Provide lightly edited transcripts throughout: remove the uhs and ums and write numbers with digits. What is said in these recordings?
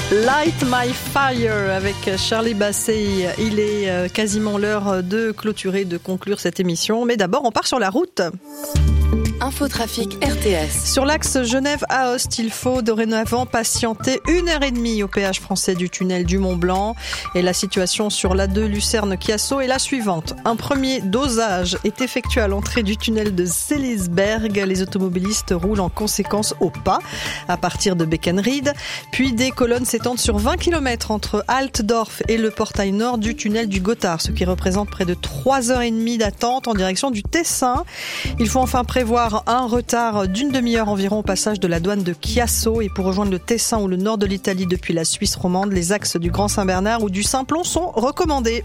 Light My Fire avec Charlie Bassey. Il est quasiment l'heure de clôturer, de conclure cette émission. Mais d'abord, on part sur la route. Infotrafic RTS. Sur l'axe Genève-Aoste, il faut dorénavant patienter 1h30 au péage français du tunnel du Mont-Blanc. Et la situation sur l'A2 Lucerne-Chiasso est la suivante. Un premier dosage est effectué à l'entrée du tunnel de Seelisberg. Les automobilistes roulent en conséquence au pas à partir de Beckenried. Puis des colonnes s'étendent sur 20 km entre Altdorf et le portail nord du tunnel du Gothard, ce qui représente près de 3h30 d'attente en direction du Tessin. Il faut enfin prévoir un retard d'une demi-heure environ au passage de la douane de Chiasso. Et pour rejoindre le Tessin ou le nord de l'Italie depuis la Suisse romande, les axes du Grand Saint-Bernard ou du Simplon sont recommandés.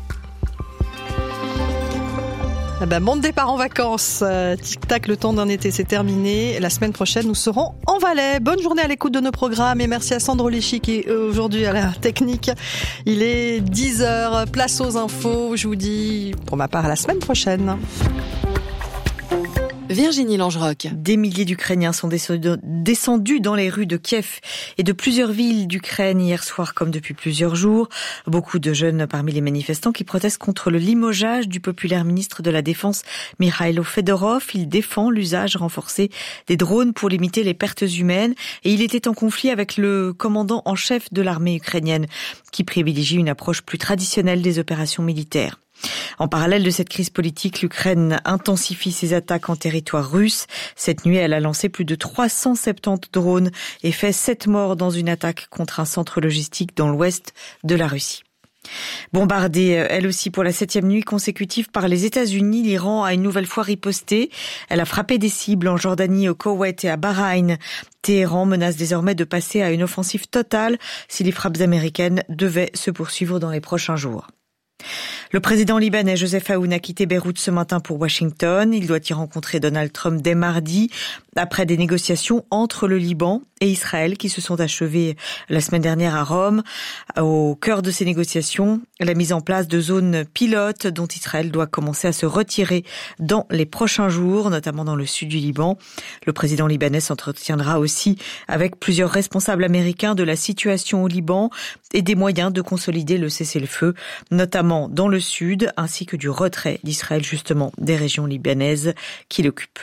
Bon départ en vacances. Tic-tac, le temps d'un été, c'est terminé. La semaine prochaine, nous serons en Valais. Bonne journée à l'écoute de nos programmes et merci à Sandro Lichy qui est aujourd'hui à la technique. Il est 10h, place aux infos. Je vous dis, pour ma part, à la semaine prochaine. Virginie Langeroc. Des milliers d'Ukrainiens sont descendus dans les rues de Kiev et de plusieurs villes d'Ukraine hier soir comme depuis plusieurs jours. Beaucoup de jeunes parmi les manifestants qui protestent contre le limogeage du populaire ministre de la Défense Mikhailo Fedorov. Il défend l'usage renforcé des drones pour limiter les pertes humaines et il était en conflit avec le commandant en chef de l'armée ukrainienne qui privilégie une approche plus traditionnelle des opérations militaires. En parallèle de cette crise politique, l'Ukraine intensifie ses attaques en territoire russe. Cette nuit, elle a lancé plus de 370 drones et fait 7 morts dans une attaque contre un centre logistique dans l'ouest de la Russie. Bombardée, elle aussi, pour la 7e nuit consécutive par les États-Unis, l'Iran a une nouvelle fois riposté. Elle a frappé des cibles en Jordanie, au Koweït et à Bahreïn. Téhéran menace désormais de passer à une offensive totale si les frappes américaines devaient se poursuivre dans les prochains jours. Le président libanais Joseph Aoun a quitté Beyrouth ce matin pour Washington. Il doit y rencontrer Donald Trump dès mardi, après des négociations entre le Liban et Israël qui se sont achevées la semaine dernière à Rome. Au cœur de ces négociations, la mise en place de zones pilotes dont Israël doit commencer à se retirer dans les prochains jours, notamment dans le sud du Liban. Le président libanais s'entretiendra aussi avec plusieurs responsables américains de la situation au Liban et des moyens de consolider le cessez-le-feu, notamment dans le sud, ainsi que du retrait d'Israël justement des régions libanaises qui l'occupent.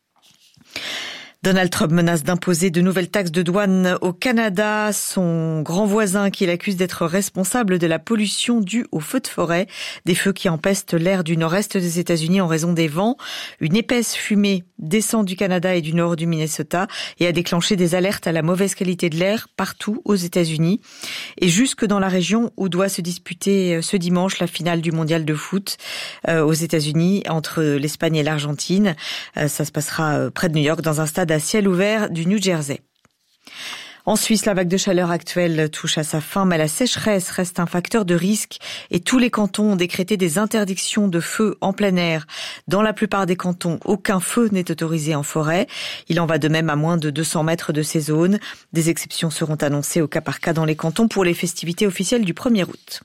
Donald Trump menace d'imposer de nouvelles taxes de douane au Canada. Son grand voisin qui l'accuse d'être responsable de la pollution due aux feux de forêt, des feux qui empestent l'air du nord-est des États-Unis en raison des vents. Une épaisse fumée descend du Canada et du nord du Minnesota et a déclenché des alertes à la mauvaise qualité de l'air partout aux États-Unis et jusque dans la région où doit se disputer ce dimanche la finale du mondial de foot aux États-Unis entre l'Espagne et l'Argentine. Ça se passera près de New York dans un stade à ciel ouvert du New Jersey. En Suisse, la vague de chaleur actuelle touche à sa fin, mais la sécheresse reste un facteur de risque et tous les cantons ont décrété des interdictions de feu en plein air. Dans la plupart des cantons, aucun feu n'est autorisé en forêt. Il en va de même à moins de 200 mètres de ces zones. Des exceptions seront annoncées au cas par cas dans les cantons pour les festivités officielles du 1er août.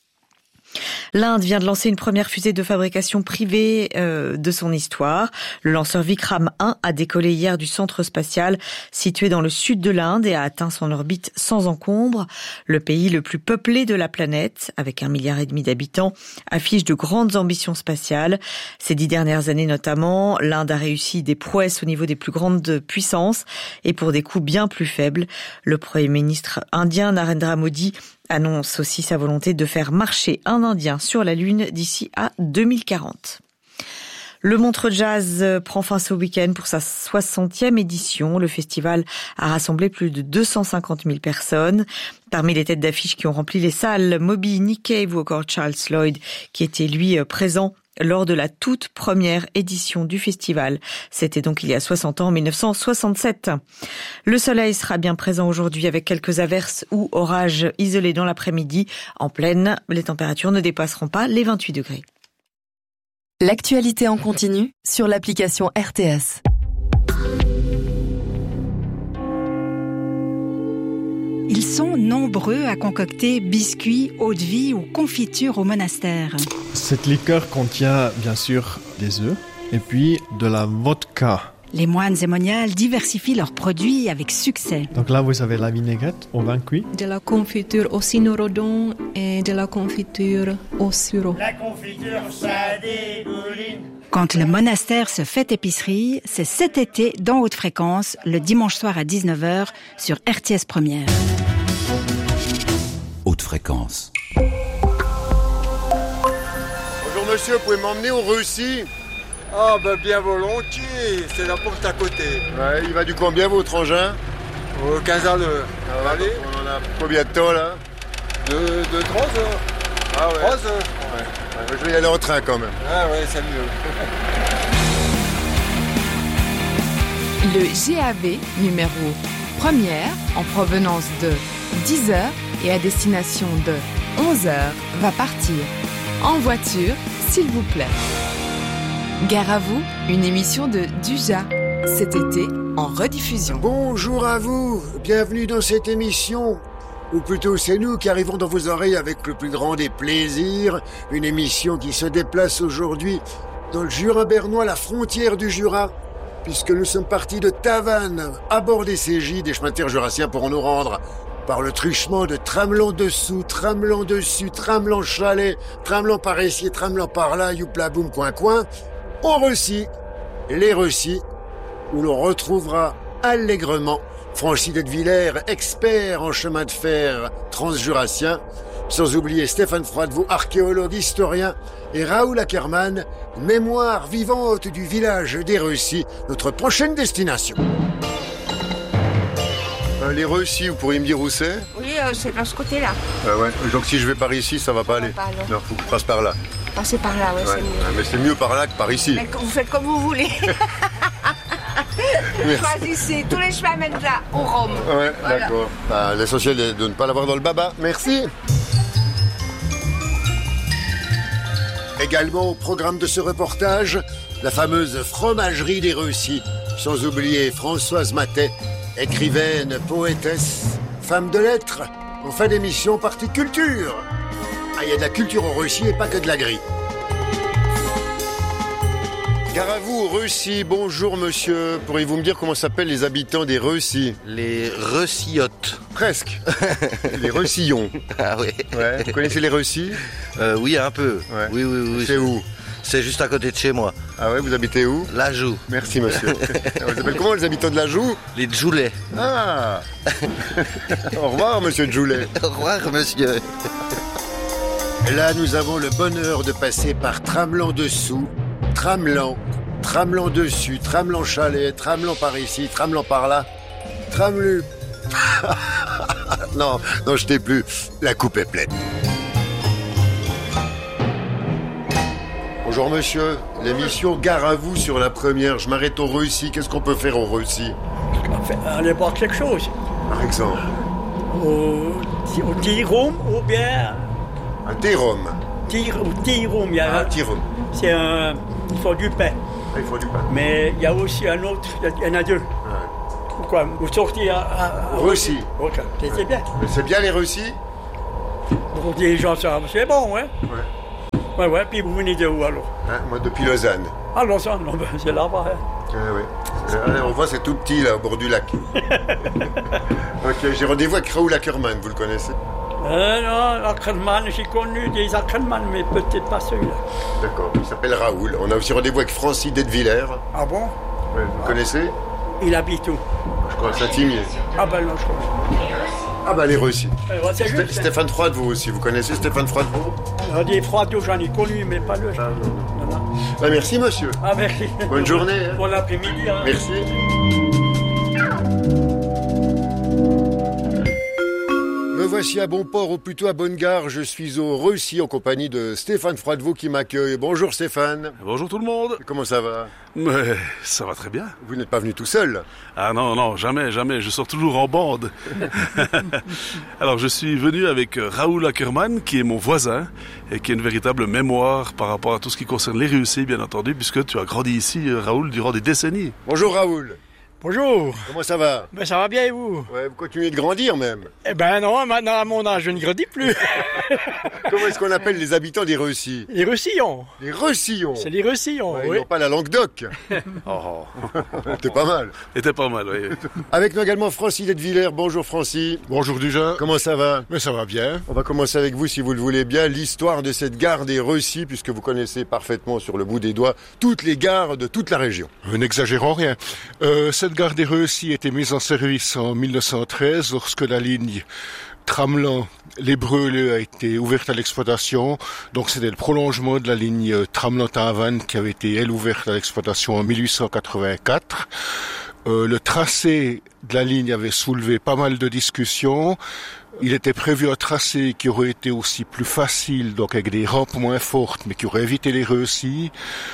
L'Inde vient de lancer une première fusée de fabrication privée de son histoire. Le lanceur Vikram 1 a décollé hier du centre spatial situé dans le sud de l'Inde et a atteint son orbite sans encombre. Le pays le plus peuplé de la planète, avec 1,5 milliard d'habitants, affiche de grandes ambitions spatiales. Ces 10 dernières années notamment, l'Inde a réussi des prouesses au niveau des plus grandes puissances et pour des coûts bien plus faibles. Le Premier ministre indien Narendra Modi annonce aussi sa volonté de faire marcher un Indien sur la Lune d'ici à 2040. Le Montreux Jazz prend fin ce week-end pour sa 60e édition. Le festival a rassemblé plus de 250 000 personnes. Parmi les têtes d'affiche qui ont rempli les salles, Moby, Nick Cave ou encore Charles Lloyd, qui était lui présent lors de la toute première édition du festival. C'était donc il y a 60 ans, en 1967. Le soleil sera bien présent aujourd'hui avec quelques averses ou orages isolés dans l'après-midi. En pleine, les températures ne dépasseront pas les 28 degrés. L'actualité en continu sur l'application RTS. Ils sont nombreux à concocter biscuits, eau-de-vie ou confitures au monastère. Cette liqueur contient bien sûr des œufs et puis de la vodka. Les moines et moniales diversifient leurs produits avec succès. Donc là, vous avez la vinaigrette au vin cuit. De la confiture au cynorhodon et de la confiture au sureau. La confiture, ça dégouline. Quand le monastère se fait épicerie, c'est cet été dans Haute Fréquence, le dimanche soir à 19h sur RTS Première. Haute Fréquence. Bonjour monsieur, vous pouvez m'emmener au Russie? Ah ben bien volontiers, c'est la porte à côté. Ouais, il va du combien votre engin? 15 à l'heure. Allez. On en a combien de temps là? De 3 heures. Ah ouais. 3 heures. Ouais. Je vais y aller en train quand même. Ah ouais, c'est mieux. Le GAV numéro 1er en provenance de 10h et à destination de 11h va partir. En voiture, s'il vous plaît. Gare à vous, une émission de Duja, cet été en rediffusion. Bonjour à vous, bienvenue dans cette émission. Ou plutôt c'est nous qui arrivons dans vos oreilles avec le plus grand des plaisirs. Une émission qui se déplace aujourd'hui dans le Jura bernois, la frontière du Jura, puisque nous sommes partis de Tavannes, à bord des CJ, des chemins de fer jurassiens, pour nous rendre par le truchement de Tramelan-dessous, Tramelan-dessus, Tramelan-chalet, Tramelan par ici, Tramelan par là, youpla boum coin-coin, au Russie, les Russie, où l'on retrouvera allègrement Francis Detwiller, expert en chemin de fer transjurassien, sans oublier Stéphane Froidevaux, archéologue, historien, et Raoul Ackermann, mémoire vivante du village des Russie, notre prochaine destination. Les Russie, vous pourriez me dire où c'est? Oui, c'est dans ce côté-là. Ouais. Donc si je vais par ici, ça va pas aller. Non, faut que je passe par là. Passez par là, ouais. C'est mieux. Mais c'est mieux par là que par ici. Mais vous faites comme vous voulez. Choisissez, tous les chemins mènent là, au Rhum. Ouais, voilà. D'accord. L'essentiel est de ne pas l'avoir dans le baba. Merci. Également au programme de ce reportage, la fameuse fromagerie des Russie, sans oublier Françoise Matet, écrivaine, poétesse, femme de lettres, en fin d'émission partie culture. Il y a de la culture en Russie et pas que de la grille. Gare à vous, Russie. Bonjour, monsieur. Pourriez-vous me dire comment s'appellent les habitants des Russie? Les Russillottes. Presque. Les Russillons. Ah oui. Ouais. Vous connaissez les Russie? Oui, un peu. Ouais. Oui. C'est où? C'est juste à côté de chez moi. Ah ouais, vous habitez où? La Joux. Merci, monsieur. Vous appelez comment les habitants de la Joux? Les Joulets. Ah. Au revoir, monsieur Joulet. Au revoir, monsieur. Là, nous avons le bonheur de passer par Tramelan-dessous, Tramelan-dessus, Tramelan-chalet, Tramelan par ici, Tramelan par là, Tramelu. Non, je t'ai plus. La coupe est pleine. Bonjour, monsieur. L'émission Gare à vous sur la première. Je m'arrête au Russie. Qu'est-ce qu'on peut faire au Russie? On n'importe quelque chose. Par exemple? Au Tirum ou bien... Un Tirum. Tirum, il y a... Un Tirum. C'est un... Il faut du pain. Il faut du pain. Mais il y a aussi un autre, il y en a deux. Ouais. Pourquoi? Vous sortez à Russie. Ok, c'est bien. Mais c'est bien les Russies? Pour les gens, ça, c'est bon, ouais. Ouais, puis vous venez de où alors? Moi depuis Lausanne. Ah, Lausanne, non, c'est là-bas. Oui. On voit, c'est tout petit là, au bord du lac. Ok, j'ai rendez-vous avec Raoul Ackermann, vous le connaissez? Non, Ackermann, j'ai connu des Ackermann, mais peut-être pas celui-là. D'accord, il s'appelle Raoul. On a aussi rendez-vous avec Francis Detwiller. Ah bon? Ouais, vous connaissez? Il habite où? Je crois à Saint-Imier. Ah ben non, je crois. Ah ben les Russes. Stéphane Froidevaux aussi, vous connaissez Stéphane Froidevaux? Des Froidevaux, j'en ai connu, mais pas le... Ah non. Ben, merci monsieur. Ah merci. Bonne journée. Bon après-midi. Hein. Merci. Me voici à bon port, ou plutôt à bonne gare. Je suis au Russie en compagnie de Stéphane Froidevaux qui m'accueille. Bonjour Stéphane. Bonjour tout le monde. Comment ça va? Mais ça va très bien. Vous n'êtes pas venu tout seul? Ah non, jamais. Je sors toujours en bande. Alors je suis venu avec Raoul Ackermann, qui est mon voisin et qui a une véritable mémoire par rapport à tout ce qui concerne les Russes, bien entendu, puisque tu as grandi ici, Raoul, durant des décennies. Bonjour Raoul. Bonjour. Comment ça va? Ben ça va bien et vous? Ouais, vous continuez de grandir même. Eh ben non, maintenant à mon âge je ne grandis plus. Comment est-ce qu'on appelle les habitants des Reussy? Les Roussillons. Les Reussillons. C'est les Roussillons, ouais, oui. Ils n'ont pas la Languedoc. Oh. C'était pas mal. C'était pas mal, oui. Avec nous également Francis Dettevillers. Bonjour Francis. Bonjour déjà. Comment ça va? Mais ça va bien. On va commencer avec vous, si vous le voulez bien, l'histoire de cette gare des Reussy, puisque vous connaissez parfaitement sur le bout des doigts toutes les gares de toute la région. N'exagérons rien. Cette gare des Reussy a été mise en service en 1913 lorsque la ligne Tramelan-Les Breuleux a été ouverte à l'exploitation. Donc c'était le prolongement de la ligne Tramelan-Tavannes qui avait été, elle, ouverte à l'exploitation en 1884. Le tracé de la ligne avait soulevé pas mal de discussions. Il était prévu un tracé qui aurait été aussi plus facile, donc avec des rampes moins fortes, mais qui aurait évité les Reussy.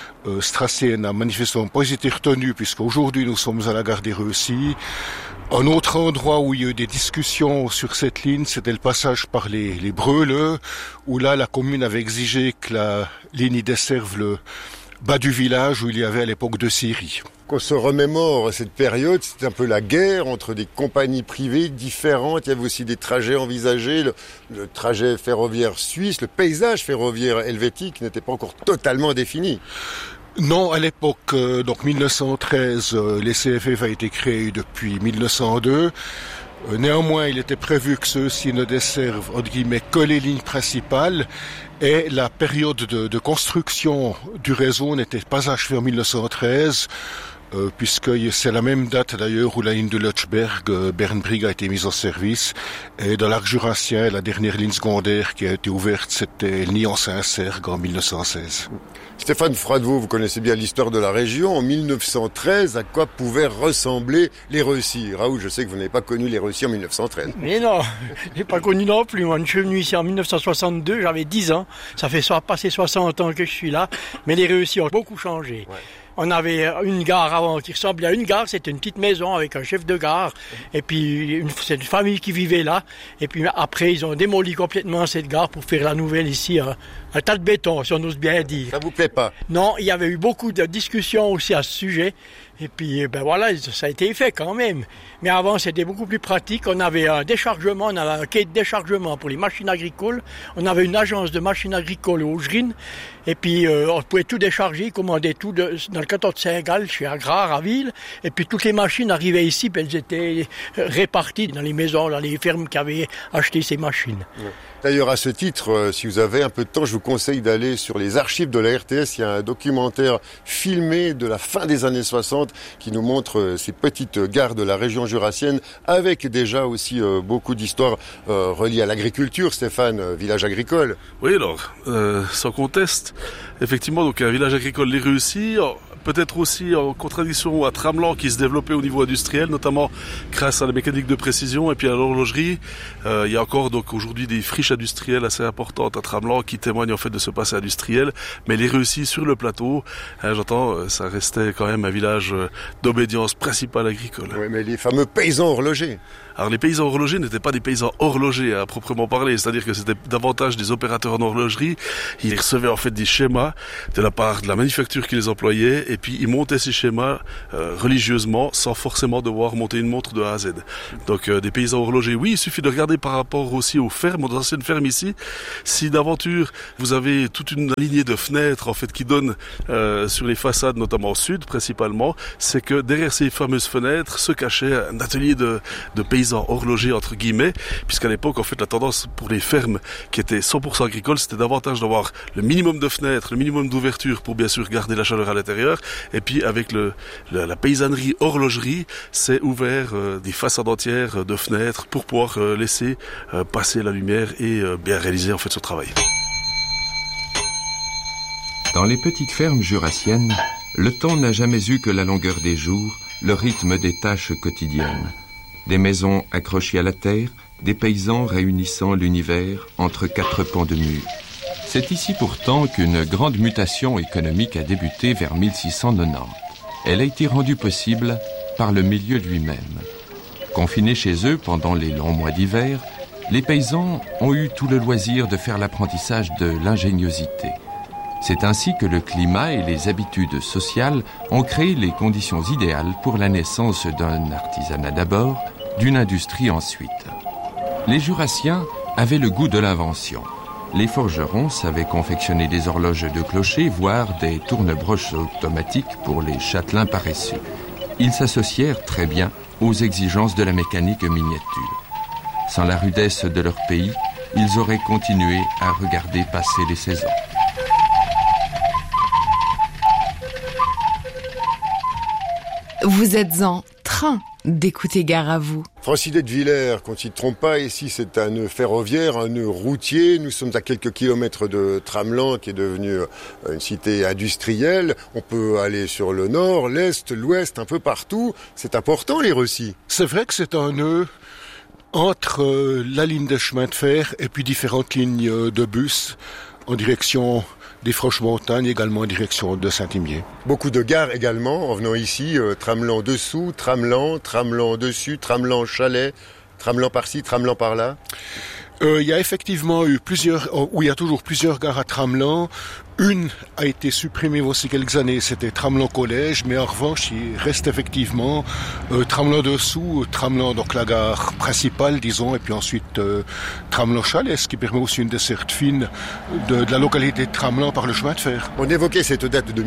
Ce tracé n'a manifestement pas été retenu, puisqu'aujourd'hui nous sommes à la gare des Reussy. Un autre endroit où il y a eu des discussions sur cette ligne, c'était le passage par les Breuleux, où là la commune avait exigé que la ligne desserve le bas du village où il y avait à l'époque 2 scieries. Qu'on se remémore cette période, c'était un peu la guerre entre des compagnies privées différentes. Il y avait aussi des trajets envisagés, le trajet ferroviaire suisse, le paysage ferroviaire helvétique n'était pas encore totalement défini. Non, à l'époque, donc 1913, les CFF a été créés depuis 1902. Néanmoins, il était prévu que ceux-ci ne desservent, entre guillemets, que les lignes principales. Et la période de construction du réseau n'était pas achevée en 1913, puisque c'est la même date d'ailleurs où la ligne de Lötschberg, Bernbrigg a été mise en service. Et dans l'arc jurassien, la dernière ligne secondaire qui a été ouverte, c'était Nyon-Saint-Cergue en 1916. Stéphane Froidevaux, vous connaissez bien l'histoire de la région. En 1913, à quoi pouvaient ressembler les Reussy? Raoul, je sais que vous n'avez pas connu les Reussy en 1913. Mais non, je n'ai pas connu non plus. Moi, je suis venu ici en 1962, j'avais 10 ans. Ça fait passer 60 ans que je suis là. Mais les Reussy ont beaucoup changé. Ouais. On avait une gare avant qui ressemblait à une gare, c'était une petite maison avec un chef de gare, et puis c'est une famille qui vivait là, et puis après ils ont démoli complètement cette gare pour faire la nouvelle ici, un tas de béton, si on ose bien dire. Ça vous plaît pas? Non, il y avait eu beaucoup de discussions aussi à ce sujet, et puis ben voilà, ça a été fait quand même. Mais avant c'était beaucoup plus pratique, on avait un déchargement, on avait un quai de déchargement pour les machines agricoles, on avait une agence de machines agricoles au Augerines, et puis on pouvait tout décharger, commander tout dans le canton de Saint-Gall, chez Agrare, à Ville, et puis toutes les machines arrivaient ici, puis elles étaient réparties dans les maisons, dans les fermes qui avaient acheté ces machines. Ouais. D'ailleurs, à ce titre, si vous avez un peu de temps, je vous conseille d'aller sur les archives de la RTS. Il y a un documentaire filmé de la fin des années 60 qui nous montre ces petites gares de la région jurassienne avec déjà aussi beaucoup d'histoires reliées à l'agriculture. Stéphane, village agricole. Oui, alors, sans conteste, effectivement, donc un village agricole, les Reussy, peut-être aussi en contradiction à Tramelan qui se développait au niveau industriel, notamment grâce à la mécanique de précision et puis à l'horlogerie. Il y a encore donc aujourd'hui des friches industrielles assez importantes à Tramelan qui témoignent en fait de ce passé industriel. Mais les Reussy sur le plateau, j'entends, ça restait quand même un village d'obédience principale agricole. Oui, mais les fameux paysans horlogers. Alors les paysans horlogers n'étaient pas des paysans horlogers à proprement parler, c'est-à-dire que c'était davantage des opérateurs en horlogerie. Ils recevaient en fait des schémas de la part de la manufacture qui les employait et puis ils montaient ces schémas religieusement sans forcément devoir monter une montre de A à Z. Donc des paysans horlogers, oui, il suffit de regarder par rapport aussi aux fermes, aux anciennes fermes ici. Si d'aventure vous avez toute une lignée de fenêtres en fait qui donnent sur les façades, notamment au sud principalement, c'est que derrière ces fameuses fenêtres se cachait un atelier de paysans horlogers entre guillemets, puisqu'à l'époque en fait la tendance pour les fermes qui étaient 100% agricoles, c'était davantage d'avoir le minimum de fenêtres, le minimum d'ouverture pour bien sûr garder la chaleur à l'intérieur, et puis avec la paysannerie horlogerie, c'est ouvert des façades entières de fenêtres pour pouvoir laisser passer la lumière et bien réaliser en fait ce travail. Dans les petites fermes jurassiennes, le temps n'a jamais eu que la longueur des jours, le rythme des tâches quotidiennes. Des maisons accrochées à la terre, des paysans réunissant l'univers entre 4 pans de mur. C'est ici pourtant qu'une grande mutation économique a débuté vers 1690. Elle a été rendue possible par le milieu lui-même. Confinés chez eux pendant les longs mois d'hiver, les paysans ont eu tout le loisir de faire l'apprentissage de l'ingéniosité. C'est ainsi que le climat et les habitudes sociales ont créé les conditions idéales pour la naissance d'un artisanat d'abord, d'une industrie ensuite. Les Jurassiens avaient le goût de l'invention. Les forgerons savaient confectionner des horloges de clocher, voire des tourne-broches automatiques pour les châtelains paresseux. Ils s'associèrent très bien aux exigences de la mécanique miniature. Sans la rudesse de leur pays, ils auraient continué à regarder passer les saisons. Vous êtes en train d'écouter Gare à vous. Francis d'Etteviller, qu'on ne s'y trompe pas, ici c'est un nœud ferroviaire, un nœud routier. Nous sommes à quelques kilomètres de Tramelan, qui est devenu une cité industrielle. On peut aller sur le nord, l'est, l'ouest, un peu partout. C'est important, les Russie. C'est vrai que c'est un nœud entre la ligne de chemin de fer et puis différentes lignes de bus en direction des Franches-Montagnes, également en direction de Saint-Imier. Beaucoup de gares également, en venant ici, Tramelan-dessous, Tramelan-dessus, Tramelan-Chalet, Tramelan par-ci, Tramelan par-là. Il y a effectivement eu il y a toujours plusieurs gares à Tramelan. Une a été supprimée voici quelques années, c'était Tramelan Collège, mais en revanche, il reste effectivement Tramelan dessous, Tramelan, donc la gare principale, disons, et puis ensuite Tramelan Chalet, ce qui permet aussi une desserte fine de la localité de Tramelan par le chemin de fer. On évoquait cette date de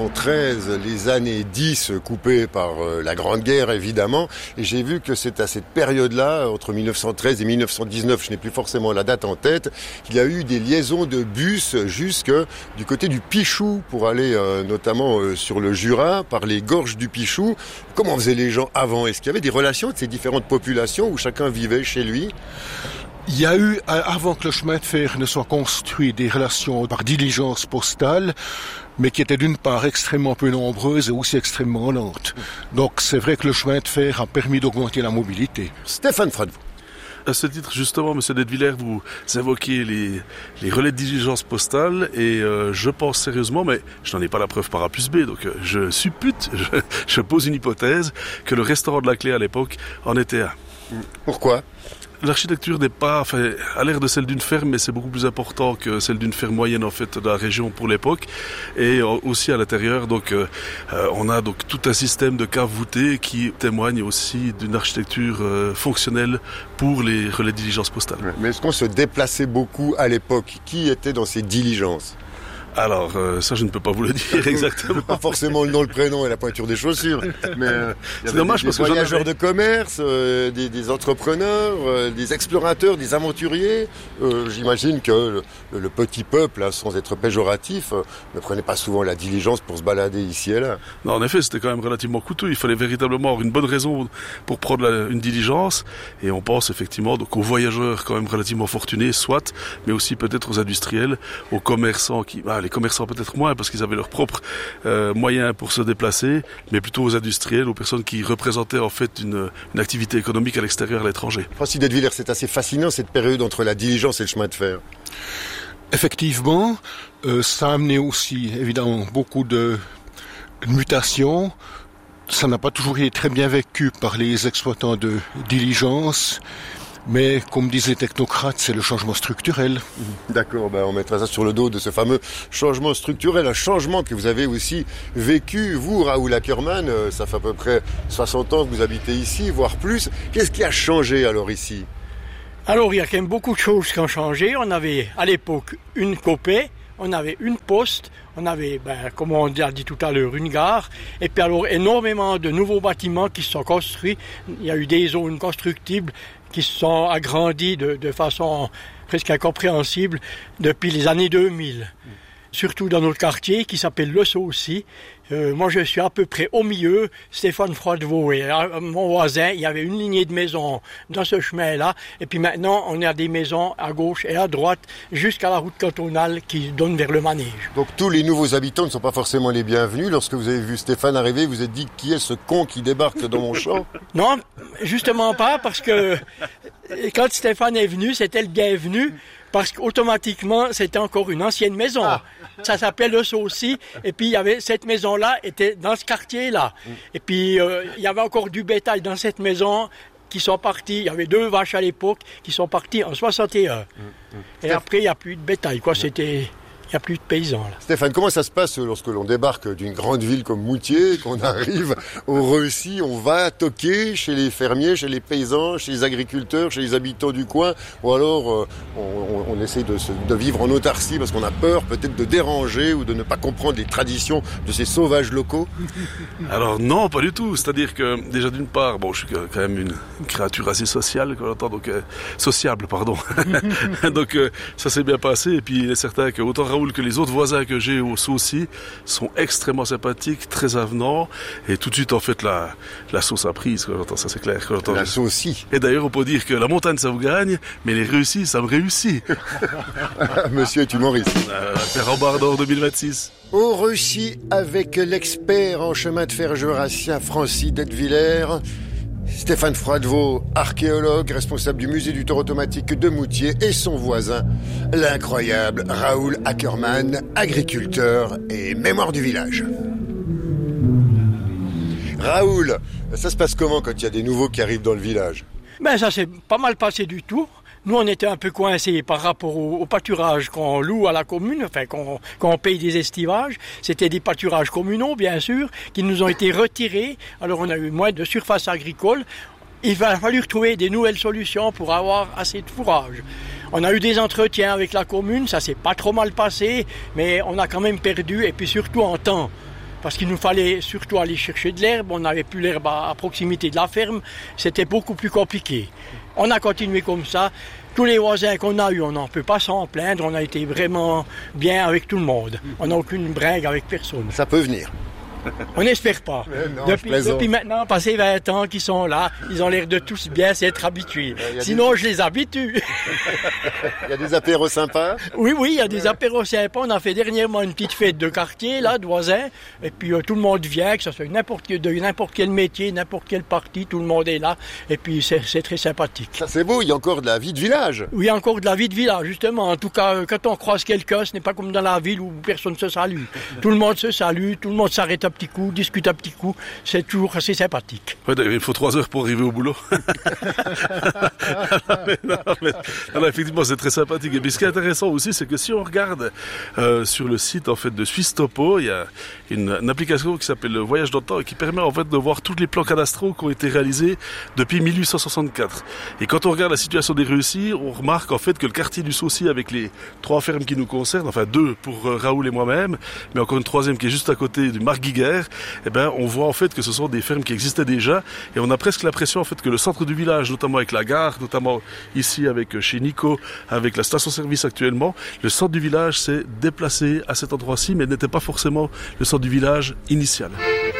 1913, les années 10 coupées par la Grande Guerre, évidemment, et j'ai vu que c'est à cette période-là, entre 1913 et 1919, je n'ai plus forcément la date en tête, qu'il y a eu des liaisons de bus jusque du côté du Pichou pour aller notamment sur le Jura, par les gorges du Pichou. Comment faisaient les gens avant? Est-ce qu'il y avait des relations de ces différentes populations où chacun vivait chez lui? Il y a eu, avant que le chemin de fer ne soit construit, des relations par diligence postale, mais qui étaient d'une part extrêmement peu nombreuses et aussi extrêmement lentes. Donc c'est vrai que le chemin de fer a permis d'augmenter la mobilité. Stéphane Fradvaux. À ce titre, justement, M. d'Etteviller, vous évoquez les relais de diligence postale et je pense sérieusement, mais je n'en ai pas la preuve par A plus B, donc je suppute, je pose une hypothèse, que le restaurant de la Clé à l'époque en était un. Pourquoi ? L'architecture n'est pas, a l'air de celle d'une ferme, mais c'est beaucoup plus important que celle d'une ferme moyenne en fait de la région pour l'époque. Et aussi à l'intérieur, donc on a donc tout un système de caves voûtées qui témoigne aussi d'une architecture fonctionnelle pour les relais de diligence postale. Mais est-ce qu'on se déplaçait beaucoup à l'époque? Qui était dans ces diligences? Alors, ça, je ne peux pas vous le dire exactement. Pas forcément le nom, le prénom et la pointure des chaussures. Mais c'est dommage parce que des voyageurs de commerce, des entrepreneurs, des explorateurs, des aventuriers. J'imagine que le petit peuple, là, sans être péjoratif, ne prenait pas souvent la diligence pour se balader ici et là. Non, en effet, c'était quand même relativement coûteux. Il fallait véritablement avoir une bonne raison pour prendre une diligence. Et on pense effectivement donc aux voyageurs quand même relativement fortunés, soit, mais aussi peut-être aux industriels, aux commerçants les commerçants peut-être moins parce qu'ils avaient leurs propres moyens pour se déplacer, mais plutôt aux industriels, aux personnes qui représentaient en fait une activité économique à l'extérieur, à l'étranger. Francis d'Etteviller, c'est assez fascinant cette période entre la diligence et le chemin de fer. Effectivement, ça a amené aussi évidemment beaucoup de mutations. Ça n'a pas toujours été très bien vécu par les exploitants de diligence. Mais comme disent les technocrates, c'est le changement structurel. D'accord, on mettra ça sur le dos de ce fameux changement structurel, un changement que vous avez aussi vécu, vous, Raoul Ackermann, ça fait à peu près 60 ans que vous habitez ici, voire plus. Qu'est-ce qui a changé alors ici? Alors il y a quand même beaucoup de choses qui ont changé. On avait à l'époque une copée, on avait une poste, on avait, comme on a dit tout à l'heure, une gare, et puis alors énormément de nouveaux bâtiments qui se sont construits. Il y a eu des zones constructibles qui se sont agrandies de façon presque incompréhensible depuis les années 2000. Surtout dans notre quartier qui s'appelle Le Saucy. Moi je suis à peu près au milieu, Stéphane Fradvaux et mon voisin, il y avait une lignée de maisons dans ce chemin-là, et puis maintenant on a des maisons à gauche et à droite jusqu'à la route cantonale qui donne vers le manège. Donc tous les nouveaux habitants ne sont pas forcément les bienvenus. Lorsque vous avez vu Stéphane arriver, vous vous êtes dit qui est ce con qui débarque dans mon champ? Non, justement pas, parce que quand Stéphane est venu, c'était le bienvenu. Parce qu'automatiquement, c'était encore une ancienne maison. Ça s'appelle Le Saucy. Et puis, il y avait cette maison-là, était dans ce quartier-là. Et puis, il y avait encore du bétail dans cette maison qui sont partis. Il y avait 2 vaches à l'époque qui sont parties en 61. Et après, il n'y a plus de bétail, quoi. C'était Il n'y a plus de paysans là. Stéphane, comment ça se passe lorsque l'on débarque d'une grande ville comme Moutier, qu'on arrive au Reussy, on va toquer chez les fermiers, chez les paysans, chez les agriculteurs, chez les habitants du coin, ou alors on essaie de vivre en autarcie parce qu'on a peur peut-être de déranger ou de ne pas comprendre les traditions de ces sauvages locaux? Alors non, pas du tout. C'est-à-dire que déjà d'une part, bon, je suis quand même une créature assez sociale, donc sociable, pardon. Donc ça s'est bien passé. Et puis il est certain que autant Raoul que les autres voisins que j'ai aussi sont extrêmement sympathiques, très avenants, et tout de suite en fait la sauce a prise. Quand j'entends ça, c'est clair. Quand j'entends la sauce aussi. Et d'ailleurs, on peut dire que la montagne ça vous gagne, mais les Reussy ça me réussit. Monsieur est humoriste. Perrambard d'or 2026. Au Reussy avec l'expert en chemin de fer jurassien Francis Detwiller. Stéphane Froidevaux, archéologue, responsable du musée du tort automatique de Moutier, et son voisin, l'incroyable Raoul Ackermann, agriculteur et mémoire du village. Raoul, ça se passe comment quand il y a des nouveaux qui arrivent dans le village? Ben ça s'est pas mal passé du tout. Nous, on était un peu coincés par rapport au pâturage qu'on loue à la commune, enfin qu'on paye des estivages. C'était des pâturages communaux, bien sûr, qui nous ont été retirés. Alors, on a eu moins de surface agricole. Il va falloir trouver des nouvelles solutions pour avoir assez de fourrage. On a eu des entretiens avec la commune, ça s'est pas trop mal passé, mais on a quand même perdu, et puis surtout en temps. Parce qu'il nous fallait surtout aller chercher de l'herbe, on n'avait plus l'herbe à proximité de la ferme, c'était beaucoup plus compliqué. On a continué comme ça. Tous les voisins qu'on a eus, on n'en peut pas s'en plaindre, on a été vraiment bien avec tout le monde. On n'a aucune bringue avec personne. Ça peut venir. On n'espère pas. Non, depuis maintenant, passé 20 ans qu'ils sont là, ils ont l'air de tous bien s'être habitués. Sinon, je les habitue. Il y a des apéros sympas? Oui, il y a des apéros sympas. On a fait dernièrement une petite fête de quartier, là, de voisins. Et puis, tout le monde vient, que ce soit de n'importe quel métier, n'importe quel parti, tout le monde est là. Et puis, c'est très sympathique. Ça, c'est beau, il y a encore de la vie de village. Oui, encore de la vie de village, justement. En tout cas, quand on croise quelqu'un, ce n'est pas comme dans la ville où personne ne se salue. Tout le monde se salue, tout le monde s'arrête un petit coup, discute un petit coup, c'est toujours assez sympathique. Ouais, il faut 3 heures pour arriver au boulot. non, effectivement, c'est très sympathique. Et puis, ce qui est intéressant aussi, c'est que si on regarde sur le site en fait de Suisse Topo, il y a une application qui s'appelle le Voyage dans le temps et qui permet en fait de voir tous les plans cadastraux qui ont été réalisés depuis 1864. Et quand on regarde la situation des Reussy, on remarque en fait que le quartier du Saucy, avec les 3 fermes qui nous concernent, enfin 2 pour Raoul et moi-même, mais encore une 3e qui est juste à côté du Marguiguer, eh ben, on voit en fait que ce sont des fermes qui existaient déjà, et on a presque l'impression en fait que le centre du village, notamment avec la gare, notamment ici avec chez Nico, avec la station-service actuellement, le centre du village s'est déplacé à cet endroit-ci, mais n'était pas forcément le centre du village initial.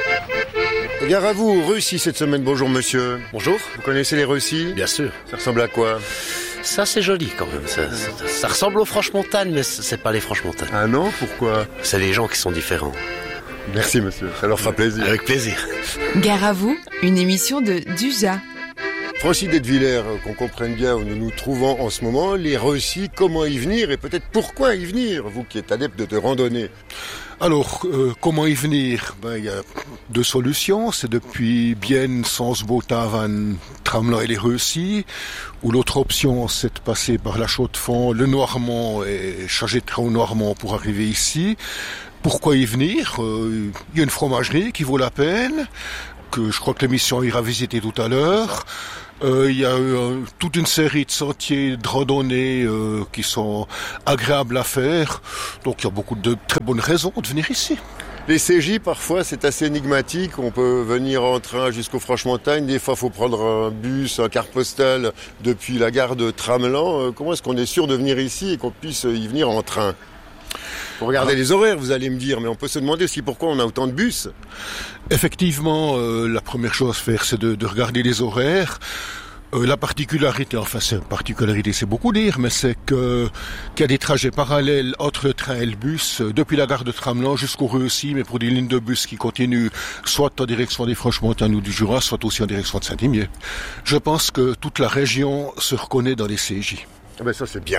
Gare à vous, Reussy cette semaine. Bonjour monsieur. Bonjour. Vous connaissez les Reussy? Bien sûr. Ça ressemble à quoi? Ça c'est joli quand même. Ça ressemble aux Franches-Montagnes, mais c'est pas les Franches-Montagnes. Ah non? Pourquoi? C'est les gens qui sont différents. Merci monsieur, ça leur fera plaisir. Avec plaisir. Gare à vous, une émission de Duja. Francis Detwiller, qu'on comprenne bien où nous nous trouvons en ce moment, les Reussy, comment y venir et peut-être pourquoi y venir, vous qui êtes adepte de randonnée. Alors, comment y venir? Il y a 2 solutions. C'est depuis Bienne, Sens-Botavan, Tramelan et les Reussy. Ou l'autre option, c'est de passer par la Chaux-de-Fonds, le Noirmont et charger de train au Noirmont pour arriver ici. Pourquoi y venir? Il y a une fromagerie qui vaut la peine, que je crois que l'émission ira visiter tout à l'heure. Il y a toute une série de sentiers de randonnée qui sont agréables à faire. Donc il y a beaucoup de très bonnes raisons de venir ici. Les CJ, parfois, c'est assez énigmatique. On peut venir en train jusqu'aux Franches-Montagnes. Des fois, il faut prendre un bus, un car postal depuis la gare de Tramelan. Comment est-ce qu'on est sûr de venir ici et qu'on puisse y venir en train? Pour regarder les horaires, vous allez me dire, mais on peut se demander aussi pourquoi on a autant de bus. Effectivement, la première chose à faire, c'est de regarder les horaires. La particularité, c'est beaucoup dire, mais c'est qu'il y a des trajets parallèles entre le train et le bus, depuis la gare de Tramelan jusqu'au Reussy, mais pour des lignes de bus qui continuent soit en direction des Franches-Montagnes ou du Jura, soit aussi en direction de Saint-Imier. Je pense que toute la région se reconnaît dans les CJ. Ah ben ça c'est bien.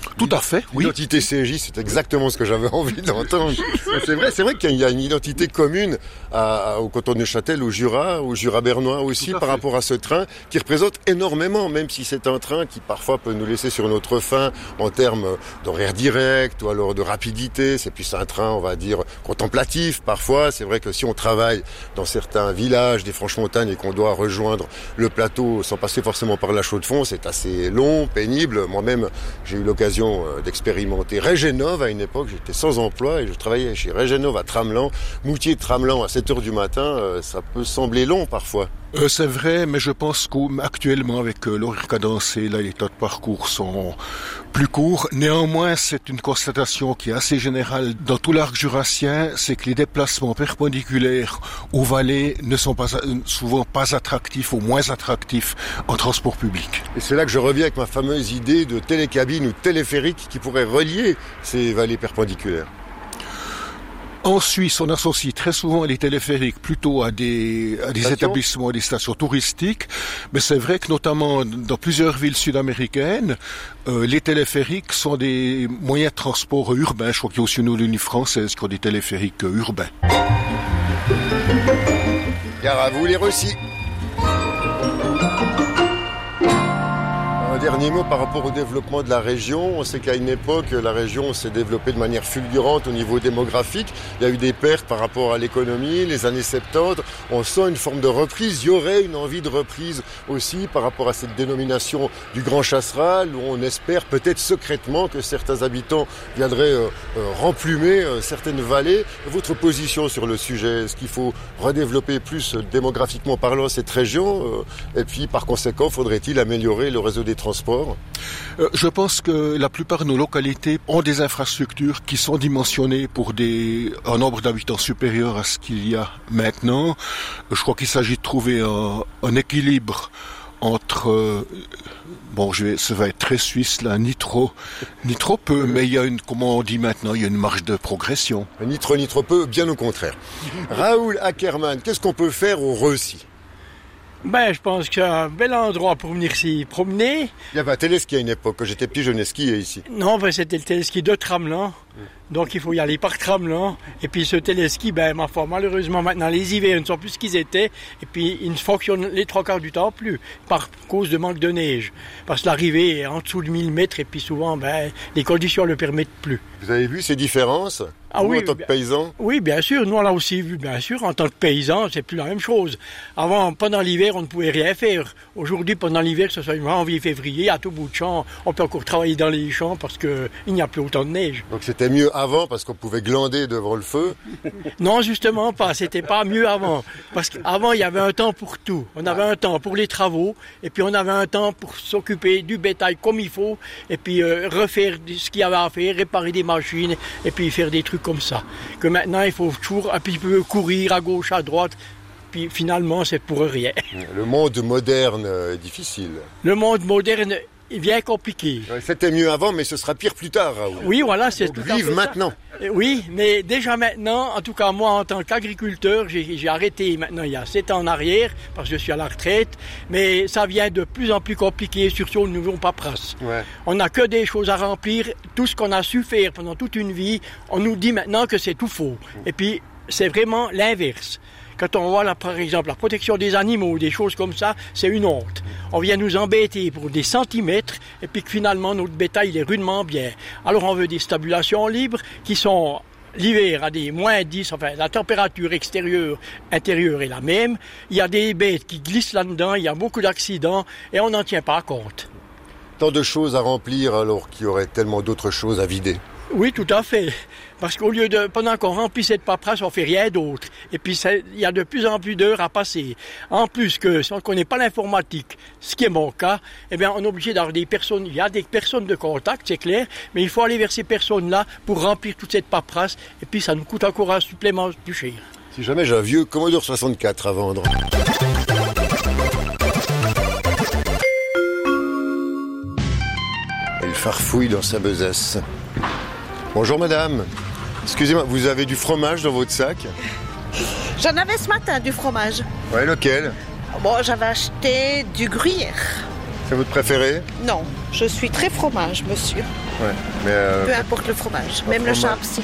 Tout à fait, oui. L'identité CJ, c'est exactement ce que j'avais envie d'entendre. C'est vrai qu'il y a une identité commune au canton de Neuchâtel, au Jura bernois aussi, par rapport à ce train qui représente énormément, même si c'est un train qui parfois peut nous laisser sur notre faim en termes d'horaire direct ou alors de rapidité. C'est plus un train, on va dire, contemplatif parfois. C'est vrai que si on travaille dans certains villages des Franches-Montagnes et qu'on doit rejoindre le plateau sans passer forcément par la Chaux-de-Fonds, c'est assez long, pénible. Moi-même, j'ai eu l'occasion d'expérimenter Régénov à une époque. J'étais sans emploi et je travaillais chez Régénov à Tramelan. Moutier de Tramelan à 7h du matin, ça peut sembler long parfois. C'est vrai, mais je pense qu'actuellement, avec l'horaire cadencé, là, les temps de parcours sont plus courts. Néanmoins, c'est une constatation qui est assez générale dans tout l'arc jurassien, c'est que les déplacements perpendiculaires aux vallées ne sont souvent pas attractifs ou moins attractifs en transport public. Et c'est là que je reviens avec ma fameuse idée de télécabine ou téléphérique qui pourrait relier ces vallées perpendiculaires. En Suisse, on associe très souvent les téléphériques plutôt à des établissements, des stations touristiques. Mais c'est vrai que notamment dans plusieurs villes sud-américaines, les téléphériques sont des moyens de transport urbains. Je crois qu'il y a aussi une ligne française qui a des téléphériques urbains. Gare à vous les Russis. Un dernier mot par rapport au développement de la région. On sait qu'à une époque, la région s'est développée de manière fulgurante au niveau démographique. Il y a eu des pertes par rapport à l'économie, les années 70. On sent une forme de reprise. Il y aurait une envie de reprise aussi par rapport à cette dénomination du Grand Chasseral, où on espère peut-être secrètement que certains habitants viendraient remplumer certaines vallées. Votre position sur le sujet, est-ce qu'il faut redévelopper plus démographiquement parlant cette région et puis par conséquent, faudrait-il améliorer le réseau des transports? Je pense que la plupart de nos localités ont des infrastructures qui sont dimensionnées pour un nombre d'habitants supérieur à ce qu'il y a maintenant. Je crois qu'il s'agit de trouver un équilibre entre ça va être très suisse là, ni trop peu, mais il y a comment on dit maintenant, il y a une marge de progression. Ni trop peu, bien au contraire. Raoul Ackermann, qu'est-ce qu'on peut faire au Russis? Je pense que c'est un bel endroit pour venir s'y promener. Il y avait un téléski à une époque, quand j'étais petit, je venais skier ici. Non, c'était le téléski de Tramelan. Donc il faut y aller par Tramelan. Et puis ce téléski, ma foi, malheureusement maintenant les hivers ne sont plus ce qu'ils étaient. Et puis ils ne fonctionnent les 3/4 du temps plus, par cause de manque de neige. Parce que l'arrivée est en dessous de 1000 mètres et puis souvent les conditions ne le permettent plus. Vous avez vu ces différences? Oui, en tant que paysan? Oui, bien sûr. Nous, on l'a aussi vu, bien sûr. En tant que paysan, c'est plus la même chose. Avant, pendant l'hiver, on ne pouvait rien faire. Aujourd'hui, pendant l'hiver, que ce soit janvier, février, à tout bout de champ, on peut encore travailler dans les champs parce qu'il n'y a plus autant de neige. Donc c'était mieux avant parce qu'on pouvait glander devant le feu? Non, justement pas. C'était pas mieux avant. Parce qu'avant, il y avait un temps pour tout. On avait un temps pour les travaux et puis on avait un temps pour s'occuper du bétail comme il faut et puis refaire ce qu'il y avait à faire, réparer des machines et puis faire des trucs comme ça. Que maintenant, il faut toujours un petit peu courir à gauche, à droite, puis finalement, c'est pour rien. Le monde moderne est difficile. Le monde moderne est bien compliqué. C'était mieux avant, mais ce sera pire plus tard, Raoul. Oui, voilà, c'est tout à fait vive maintenant. Ça. Oui, mais déjà maintenant, en tout cas moi, en tant qu'agriculteur, j'ai arrêté maintenant il y a 7 ans en arrière, parce que je suis à la retraite, mais ça vient de plus en plus compliqué, surtout au niveau paperasse. Ouais. On n'a que des choses à remplir, tout ce qu'on a su faire pendant toute une vie, on nous dit maintenant que c'est tout faux. Et puis, c'est vraiment l'inverse. Quand on voit, par exemple, la protection des animaux, des choses comme ça, c'est une honte. On vient nous embêter pour des centimètres et puis que finalement, notre bétail il est rudement bien. Alors, on veut des stabulations libres qui sont l'hiver à des moins 10, enfin, la température extérieure, intérieure est la même. Il y a des bêtes qui glissent là-dedans, il y a beaucoup d'accidents et on n'en tient pas compte. Tant de choses à remplir alors qu'il y aurait tellement d'autres choses à vider. Oui, tout à fait. Parce qu'au lieu de, pendant qu'on remplit cette paperasse, on fait rien d'autre. Et puis, il y a de plus en plus d'heures à passer. En plus que, si on ne connaît pas l'informatique, ce qui est mon cas, on est obligé d'avoir des personnes, il y a des personnes de contact, c'est clair, mais il faut aller vers ces personnes-là pour remplir toute cette paperasse. Et puis, ça nous coûte encore un supplément plus cher. Si jamais j'ai un vieux Commodore 64 à vendre. Elle farfouille dans sa besace. Bonjour madame, excusez-moi, vous avez du fromage dans votre sac? J'en avais ce matin du fromage. Ouais, lequel? Bon, j'avais acheté du gruyère. C'est votre préféré? Non, je suis très fromage, monsieur. Ouais, mais Peu importe le fromage, même le charpsy.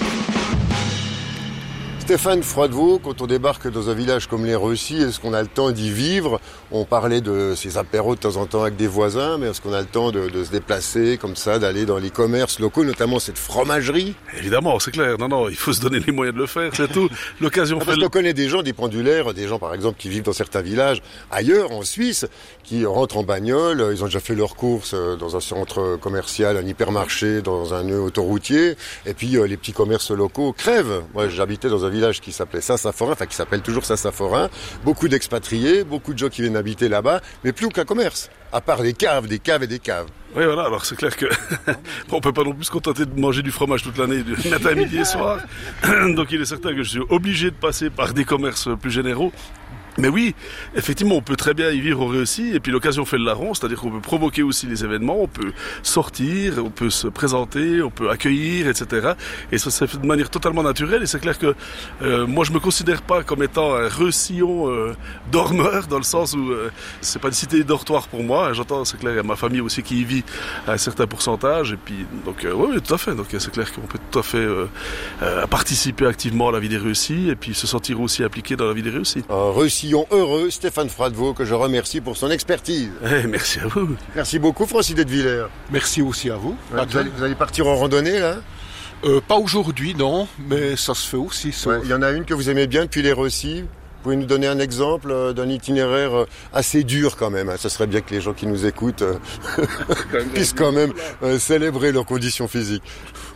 Stéphane Froidevaux, quand on débarque dans un village comme les Reussy, est-ce qu'on a le temps d'y vivre? On parlait de ces apéros de temps en temps avec des voisins, mais est-ce qu'on a le temps de se déplacer comme ça, d'aller dans les commerces locaux, notamment cette fromagerie? Évidemment, c'est clair. Non, il faut se donner les moyens de le faire, c'est tout. L'occasion Parce qu'on connaît des gens, des pendulaires, des gens par exemple qui vivent dans certains villages ailleurs, en Suisse, qui rentrent en bagnole, ils ont déjà fait leurs courses dans un centre commercial, un hypermarché, dans un nœud autoroutier, et puis les petits commerces locaux crèvent. Moi, j'habitais dans un village qui s'appelait Saint-Saphorin, enfin qui s'appelle toujours Saint-Saphorin, beaucoup d'expatriés, beaucoup de gens qui viennent habiter là-bas, mais plus aucun commerce, à part des caves et des caves. Oui, voilà, alors c'est clair que on peut pas non plus se contenter de manger du fromage toute l'année, du matin, midi et soir. Donc il est certain que je suis obligé de passer par des commerces plus généraux. Mais oui, effectivement, on peut très bien y vivre au Reussy, et puis l'occasion fait le larron, c'est-à-dire qu'on peut provoquer aussi les événements, on peut sortir, on peut se présenter, on peut accueillir, etc. Et ça se fait de manière totalement naturelle, et c'est clair que moi je me considère pas comme étant un Reussillon dormeur, dans le sens où c'est pas une cité dortoir pour moi, j'entends, c'est clair, il y a ma famille aussi qui y vit à un certain pourcentage, et puis donc oui, tout à fait, donc c'est clair qu'on peut tout à fait participer activement à la vie des Reussy, et puis se sentir aussi impliqué dans la vie des Reussy. Heureux, Stéphane Froidevaux, que je remercie pour son expertise. Merci à vous. Merci beaucoup, Francis Detwiller. Merci aussi à vous. Vous allez partir en randonnée, là? Pas aujourd'hui, non, mais ça se fait aussi. Il y en a une que vous aimez bien depuis les Reussy. Vous pouvez nous donner un exemple d'un itinéraire assez dur quand même. Ça serait bien que les gens qui nous écoutent puissent quand même célébrer leurs conditions physiques.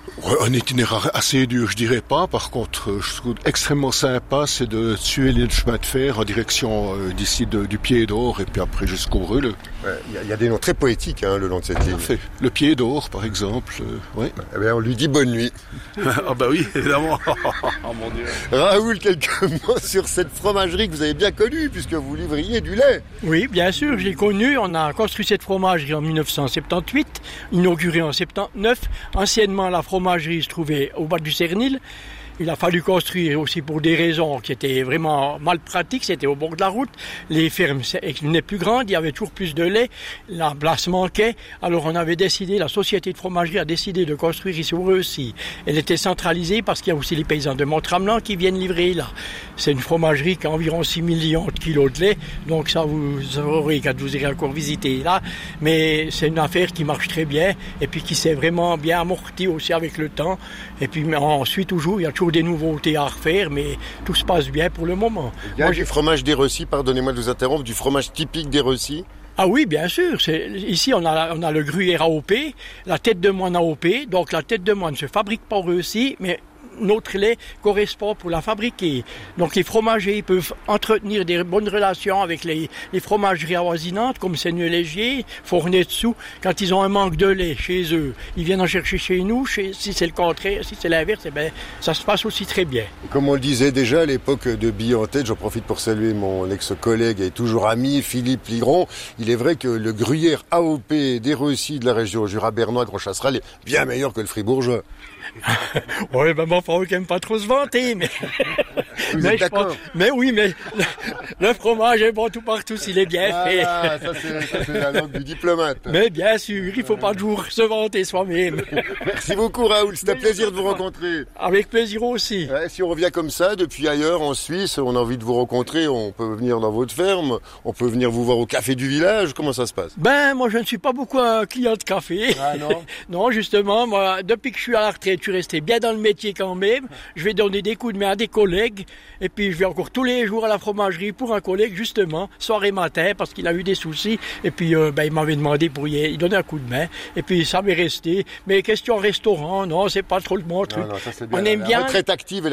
Un itinéraire assez dur, je dirais pas. Par contre, je trouve extrêmement sympa, c'est de tuer les chemins de fer en direction d'ici du Pied d'Or et puis après jusqu'au Brûle. Il y a des noms très poétiques le long de cette ligne. Fait. Le Pied d'Or, par exemple. Ouais. Eh bien, on lui dit bonne nuit. Ah bah oui, évidemment. Oh mon Dieu. Raoul, quelques mots sur cette fromagerie que vous avez bien connue puisque vous livriez du lait. Oui, bien sûr, j'ai connu. On a construit cette fromagerie en 1978, inaugurée en 79. Anciennement, la fromagerie se trouvait au bas du Cernil. Il a fallu construire aussi pour des raisons qui étaient vraiment mal pratiques. C'était au bord de la route. Les fermes venaient plus grandes. Il y avait toujours plus de lait. La place manquait. Alors on avait décidé, la société de fromagerie a décidé de construire ici au Reussy. Elle était centralisée parce qu'il y a aussi les paysans de Mont-Tramelan qui viennent livrer là. C'est une fromagerie qui a environ 6 millions de kilos de lait. Donc ça vous aurez quand vous irez encore visiter là. Mais c'est une affaire qui marche très bien et puis qui s'est vraiment bien amortie aussi avec le temps. Et puis ensuite toujours, il y a toujours des nouveautés à refaire, mais tout se passe bien pour le moment. Il y a du fromage des Reussy, pardonnez-moi de vous interrompre, du fromage typique des Reussy? Ah oui, bien sûr. Ici, on a le gruyère AOP, la tête de moine AOP. Donc la tête de moine ne se fabrique pas au Reussy, mais notre lait correspond pour la fabriquer. Donc les fromagers peuvent entretenir des bonnes relations avec les fromageries avoisinantes, comme Seigneur-Légier, Fournay-Dessous. Quand ils ont un manque de lait chez eux, ils viennent en chercher chez nous. Si c'est le contraire, si c'est l'inverse, ça se passe aussi très bien. Comme on le disait déjà à l'époque de Billet en tête, j'en profite pour saluer mon ex-collègue et toujours ami, Philippe Ligron. Il est vrai que le gruyère AOP des Reussy de la région Jura bernois Gros Chasseral est bien meilleur que le fribourgeois. Oui, mon frère qui n'aime pas trop se vanter, mais... Vous êtes d'accord? Mais oui, mais le fromage est bon tout partout s'il est bien fait. Ça c'est la langue du diplomate. Mais bien sûr, il ne faut pas toujours se vanter soi-même. Merci beaucoup Raoul, c'était un plaisir de vous rencontrer. Avec plaisir aussi. Si on revient comme ça, depuis ailleurs, en Suisse, on a envie de vous rencontrer, on peut venir dans votre ferme, on peut venir vous voir au café du village, comment ça se passe? Moi je ne suis pas beaucoup un client de café. Ah non? Non, justement, moi, depuis que je suis à la retraite, je suis resté bien dans le métier quand même. Je vais donner des coups de main à des collègues. Et puis je vais encore tous les jours à la fromagerie pour un collègue, justement, soir et matin, parce qu'il a eu des soucis. Et puis il m'avait demandé pour y donner un coup de main. Et puis ça m'est resté. Mais question restaurant, non, c'est pas trop mon truc. Non, ça, c'est bien. On aime bien. La retraite active.